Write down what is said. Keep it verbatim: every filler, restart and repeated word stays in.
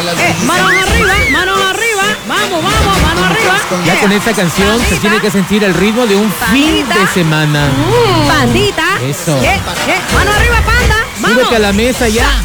eh, manos arriba, manos arriba. Vamos, vamos, manos arriba. Ya con esta canción Pandita. se tiene que sentir el ritmo de un fin Pandita. de semana. Mm. Pandita. Eso. Eh, eh, mano arriba, panda. Vamos. Súbete a la mesa ya.